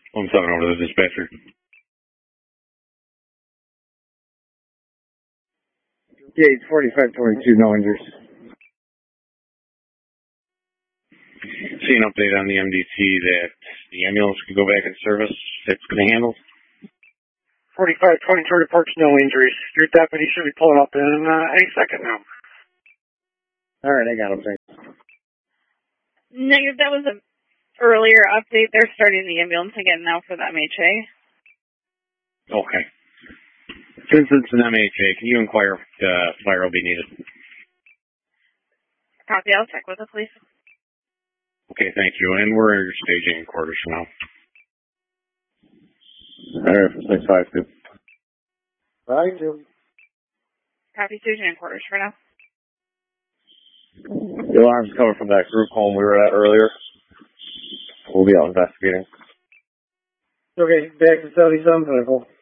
1-7 over to the dispatcher. Gate 4522, no injuries. See an update on the MDT that the ambulance could go back in service. It's going to handle. 4522 reports no injuries. Your deputy should be pulling up in any second now. All right, I got him. Thanks. Negative, that was an earlier update. They're starting the ambulance again now for the MHA. Okay. Since it's an MHA, can you inquire if fire will be needed? Copy, I'll check with the police. Okay, thank you. And we're staging quarters for now. All right, 652. Right, Jim. Copy, staging quarters for now. The alarm's coming from that group home we were at earlier. We'll be out investigating. Okay, back to 77 Pinnacle.